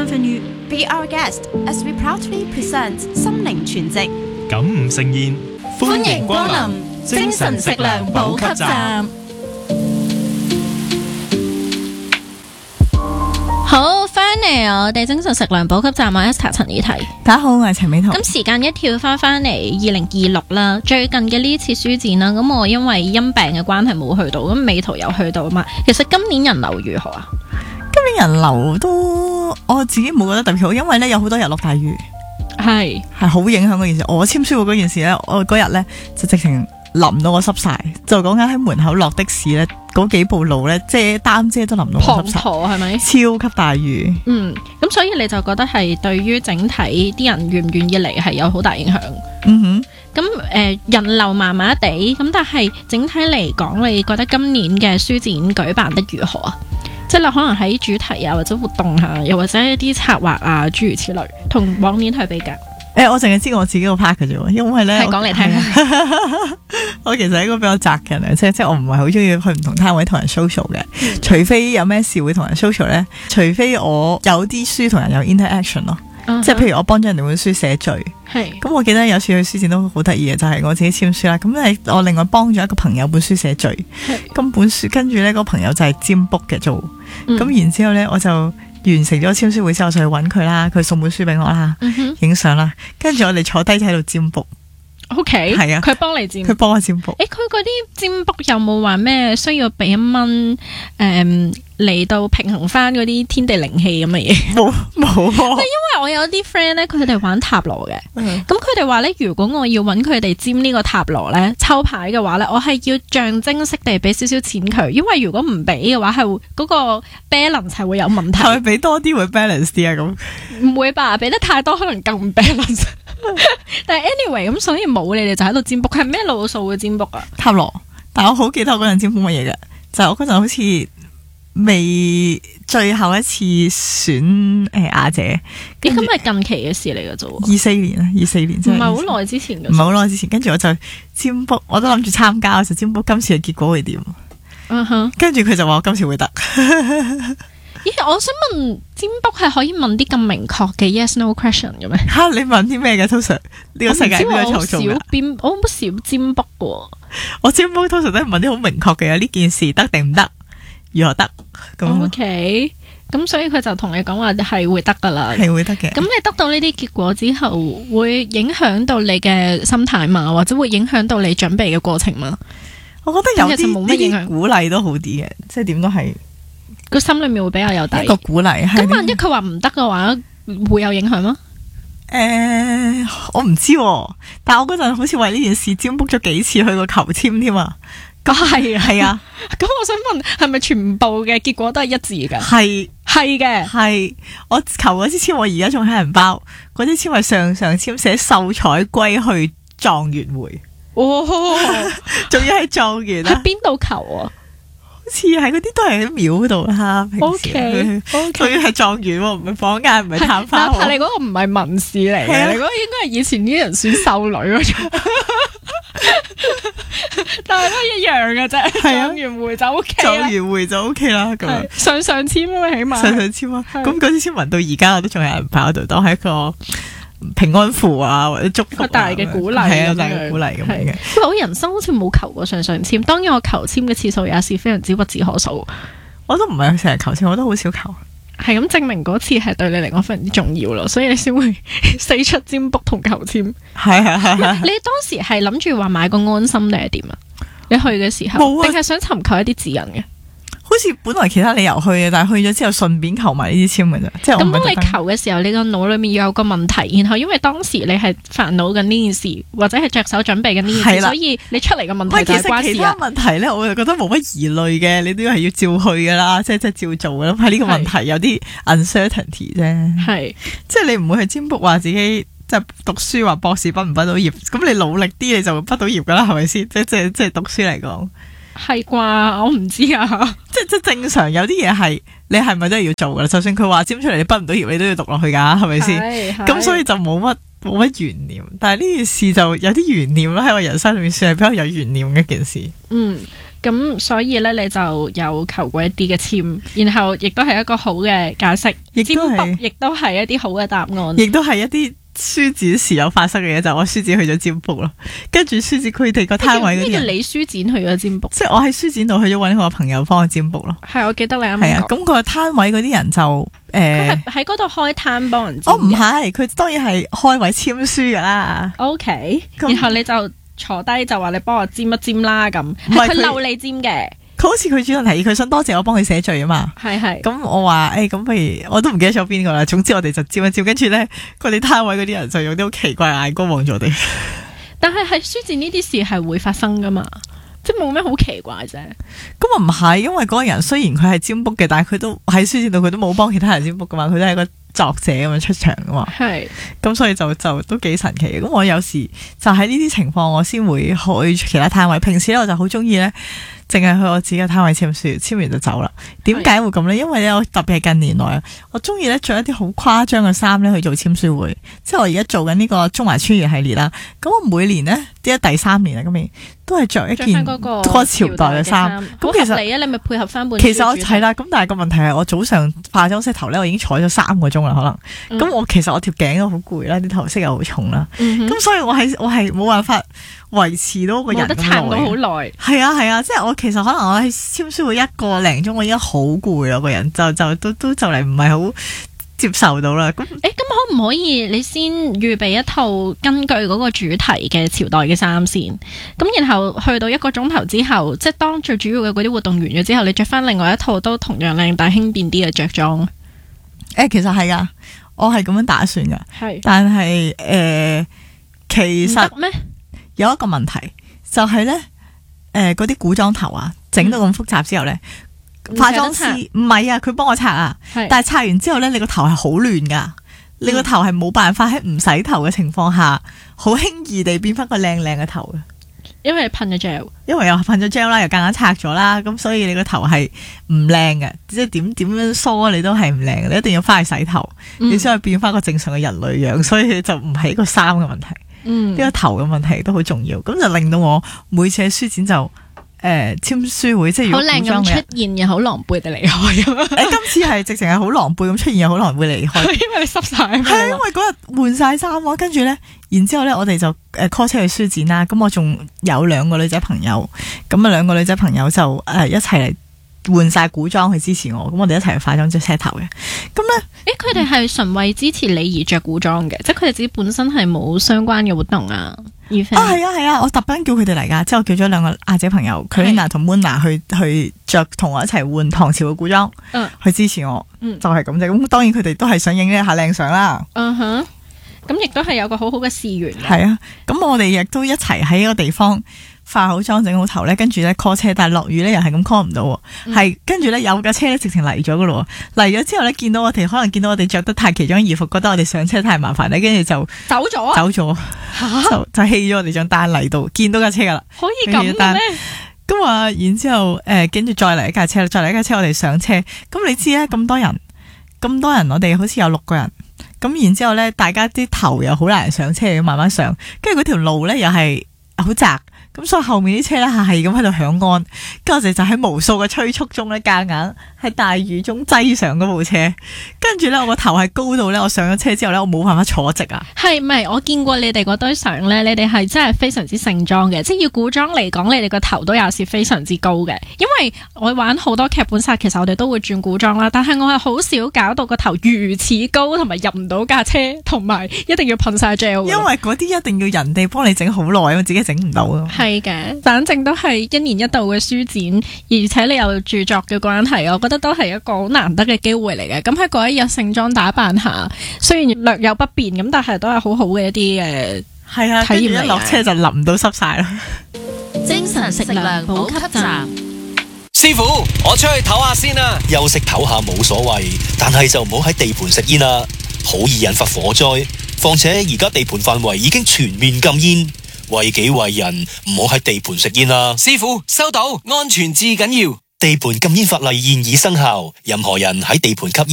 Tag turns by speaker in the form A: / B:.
A: Bienvenue, be our guest as we proudly present心靈全席。
B: 感悟盛宴，
A: 歡迎光臨精神食糧補給站。
C: 好，翻嚟我哋精神食糧補給站啊 Esther 陳以提。
D: 大家好，我係陳美彤。
C: 咁時間一跳翻嚟2026啦，最近嘅呢次書展啦，咁我因為因病嘅關係冇去到，咁美圖有去到啊嘛。其實今年人流如何啊？
D: 今年人流都我自己冇覺得特別好，因為咧有好多日落大雨，係好影響嗰件事。我簽書會嗰件事咧，我嗰日咧就直情淋到我濕晒，就講緊喺門口落的士咧，嗰幾步路咧擔遮都淋到我濕晒，
C: 係咪？
D: 超級大雨。
C: 咁所以你就覺得係對於整體啲人願唔願意嚟係有好大影響。咁人流麻麻地，咁但係整體嚟講，你覺得今年嘅書展舉辦得如何啊？即係你可能喺主題啊，或者活動啊，又或者一啲策劃啊，諸如此類，同往年去比較。
D: 我淨係知我自己個 part 嘅啫，因為咧，
C: 係講嚟聽。
D: 我其實係一個比較宅嘅人，即係我唔係好中意去唔同攤位同人 social 嘅，除非有咩事會同人 social 咧，除非我有啲書同人有 interaction 咯。即係譬如我幫咗人哋本書寫序，咁我記得有次去書展都好得意嘅，就係我自己簽書啦。咁我另外幫咗一個朋友本書寫序，咁本書跟住咧，嗰個朋友就係占卜嘅做，咁然之後咧我就完成咗簽書會之後，就去揾佢啦，佢送本書俾我啦，影相啦，跟住我哋坐低喺度占卜。
C: OK，係啊，佢幫你占，
D: 佢幫我占卜。
C: 佢嗰啲占卜有冇話咩需要俾1蚊嚟到平衡翻嗰啲天地靈氣咁嘅嘢？冇。因為我有啲 friend 咧，佢哋玩塔羅嘅，咁佢哋話咧，如果我要揾佢哋占呢個塔羅咧，抽牌嘅話咧，我係要象徵式地俾少少錢佢，因為如果唔俾嘅話，係嗰個 balance 係會有問題。係咪俾多啲會 balance 啲啊？咁唔會吧？俾得太多可能更唔 balance。但係 anyway 咁，所以冇你哋就喺度占卜，係咩路數嘅占卜啊？塔羅，但我好記得我嗰陣占卜乜嘢嘅，就係我嗰陣好似未最後一次選亞姐。咁係近期嘅事嚟嘅啫喎，24年啦，24年真係唔係好耐之前嘅，唔係好耐之前。跟住我就占卜，我都諗住參加，我就占卜今次嘅結果會點。跟住佢就話我今次會得。我想問占卜係可以問啲咁明確嘅 yes no question 嘅咩？你問啲咩嘅？通常呢個世界邊個創造嘅？我好少占卜嘅。我占卜通常都係問啲好明確嘅，呢件事得定唔得，如何得咁。OK，咁所以佢就同你講話係會得噶啦，係會得嘅。咁你得到呢啲結果之後，會影響到你嘅心態嘛，或者會影響到你準備嘅過程嘛？我覺得有啲冇乜影響，鼓勵都好啲嘅，即係點都係。個心裏面會比較有底，一個鼓勵。咁萬一佢話唔得嘅話，會有影響嗎？我唔知，但係我嗰陣好似為呢件事占卜咗幾次去過求簽添啊。咁係啊。咁我想問，係咪全部嘅結果都係一致噶？係嘅，係。我求嗰支簽，我而家仲喺人包。嗰支簽係上簽寫秀才歸去狀元回。仲要係狀元啊？喺邊度求啊？好似係嗰啲都係喺廟度啦，平時仲要係狀元，唔係坊間，唔係探花。但係你嗰個唔係文士嚟嘅，你嗰個應該係以前啲人選秀女嗰種，但係都一樣嘅啫。狀元回就 OK 啦，狀元回就 OK 啦。咁樣上簽啊嘛，起碼上簽啊。咁嗰啲簽文到而家我都仲有人擺喺度，當係一個平安符啊，或者祝福大嘅鼓勵，係啊，大嘅鼓勵咁樣嘅。我人生好似冇求過上簽，當然我求簽嘅次數也是非常之屈指可數。我都唔係成日求簽，我都好少求。係咁證明嗰次係對你嚟講非常之重要咯，所以你先會四出占卜同求簽。係。你當時係諗住話買個安心定係點啊？你去嘅時候，定係想尋求一啲指引嘅？好似本來其他理由去嘅，但係去咗之後順便求埋呢啲簽嘅啫。即係咁，當你求嘅時候，你個腦裏面要有個問題，然後因為當時你係煩惱緊呢件事，或者係着手準備緊呢件事，所以你出嚟嘅問題就係關事。其他問題咧，我就覺得冇乜疑慮嘅，你都係要照去噶啦，即係照做嘅。咁係呢個問題有啲 uncertainty 啫。係，即係你唔會去占卜話自己即係讀書話博士畢唔畢到業，咁你努力啲你就會畢到業噶啦，係咪先？即係讀書嚟講。係啩？我唔知啊。即正常有啲嘢係你係咪都係要做噶啦？就算佢話占出嚟你畢唔到業，你都要讀落去噶，係咪先？咁所以就冇乜
D: 冇乜懸念，但係呢件事就有啲懸念啦，喺我人生裏面算係比較有懸念嘅一件事。
C: 咁所以咧，你就有求過一啲嘅簽，然後亦都係一個好嘅解釋，占卜亦都係一啲好嘅答案，
D: 亦都係一啲書展時有發生嘅嘢，就係我書展去咗占卜咯。跟住書展佢哋個攤位嗰啲人，
C: 你書展去咗占卜，
D: 即係我喺書展度去咗搵我個朋友幫我占卜咯。
C: 係，我記得你啱啱
D: 係啊，咁個攤位嗰啲人就
C: 佢係喺嗰度開攤幫人占。
D: 唔係，佢當然係開位簽書噶啦。
C: OK，然後你就坐低就話你幫我占一占啦，咁係佢漏你占嘅。
D: 佢好似佢主動提議，佢想多謝我幫佢寫序啊嘛。係。咁我話咁不如我都唔記得咗邊個啦。總之我哋就照一照，跟住咧佢哋攤位嗰啲人就用啲好奇怪嘅眼光望住我哋。
C: 但係喺書展呢啲事係會發生噶嘛，即係冇咩好奇怪啫。
D: 咁唔係，因為嗰個人雖然佢係占卜嘅，但係佢都喺書展度佢都冇幫其他人占卜噶嘛，佢都係一個作者咁樣出場噶嘛。係。咁所以就都幾神奇嘅。咁我有時就喺呢啲情況我先會去其他攤位。平時咧我就好中意咧，淨係去我自己嘅攤位簽書，簽完就走啦。點解會咁呢？因為咧，我特別係近年來啊，我中意咧着一啲好誇張嘅衫咧去做簽書會。即係我而家做緊呢個中華穿越系列啦。咁我每年呢，第3年啊，今年都係着一件嗰個朝代嘅衫。咁其實
C: 你咪配合翻本。
D: 其實我係啦，咁但係個問題係我早上化咗色頭咧，我已經坐咗3個鐘啦，可能。咁我其實我條頸都好攰啦，啲頭飾又好重啦。咁所以我係冇辦法維持到個人咁耐。冇得撐到好耐。係啊，即係我其實可能我喺簽書會1個零鐘，我已經好攰啦，個人就就嚟唔係好接受到啦。咁
C: 可唔可以你先預備一套根據嗰個主題嘅朝代嘅衫先？咁然後去到1個鐘頭之後，即係當最主要嘅嗰啲活動完咗之後，你着翻另外一套都同樣靚但輕便啲嘅着裝。
D: 其實係噶，我係咁樣打算噶。係，但係其實咩有一個問題就係咧，嗰啲古裝頭啊，整到咁複雜之後咧，化妝師唔係啊，佢幫我拆啊，但係拆完之後咧，你個頭係好亂噶，你個頭係冇辦法喺唔洗頭嘅情況下，好輕易地變翻個靚嘅頭嘅。
C: 因為噴咗 gel，
D: 因為又噴咗 gel 啦，又夾硬拆咗啦，咁所以你個頭係唔靚嘅，即係點樣梳你都係唔靚嘅，你一定要翻去洗頭，你先可以變翻個正常嘅人類樣，所以就唔係一個衫嘅問題，呢個頭嘅問題都好重要，咁就令到我每次喺書展就簽書會，即係
C: 好靚咁出現又好狼狽地離開。
D: 今次係直情係好狼狽咁出現又好狼狽離開，
C: 因為你濕晒。
D: 係因為嗰日換晒衫咯，跟住咧，然之後咧我哋就call 車去書展啦。咁我仲有2個女仔朋友，咁啊2個女仔朋友就一齊嚟換晒古裝去支持我。咁我哋一齊去化妝即係 set 頭嘅。咁咧，
C: 佢哋係純為支持你而着古裝嘅，即係佢哋自己本身係冇相關嘅活動啊。係啊，我特登叫佢哋嚟噶，之後叫咗2個亞姐朋友 Karina 同 Mona 去着同我一齊換唐朝嘅古裝，去支持我，就係咁啫。咁當然佢哋都係想影一下靚相啦。咁亦都係有個好好嘅事緣。係啊，咁我哋亦都一齊喺一個地方化好妝整好頭咧，跟住咧 call 車，但係落雨咧又係咁 call 唔到，係跟住咧有架車咧直情嚟咗噶咯，嚟咗之後咧見到我哋，可能見到我哋着得太奇裝異服，覺得我哋上車太麻煩咧，跟住就走咗，就棄咗我哋張單嚟到，見到架車噶啦，可以咁嘅咩？咁啊，然之後跟住再嚟一架車，再嚟一架車，我哋上車。咁你知咧，咁多人，我哋好似有6個人。咁然之後咧，大家啲頭又好難上車，要慢慢上，跟住嗰條路咧又係好窄。咁所以後面啲車咧係咁喺度響安，跟住我哋就喺無數嘅催促中咧，夾硬喺大雨中擠上嗰部車，跟住咧我個頭係高到咧，我上咗車之後咧，我冇辦法坐直啊。係咪？我見過你哋嗰堆相咧，你哋係真係非常之盛裝嘅，即係要古裝嚟講，你哋個頭都有時非常之高嘅。因為我玩好多劇本殺，其實我哋都會轉古裝啦，但係我係好少搞到個頭如此高，同埋入唔到架車，同埋一定要噴晒 gel。因為嗰啲一定要人哋幫你整好耐，我自己整唔到啊。係嘅，反正都係1年1度嘅書展，而且你有著作嘅關係，我覺得都係一個好難得嘅機會嚟嘅。咁喺嗰一日盛裝打扮下，雖然略有不便咁，但係都係好好嘅一啲嘅係啊體驗嚟嘅。一落車就淋到濕晒啦。精神食糧補給站，
B: 師傅，我出去唞下先啦。休息唞下冇所謂，但係就唔好喺地盤食煙啦，好易引發火災。況且而家地盤範圍已經全面禁煙。為己為人，唔好喺地盤食煙啦。師傅，收到，安全至緊要。地盤禁煙法例現已生效，任何人喺地盤吸煙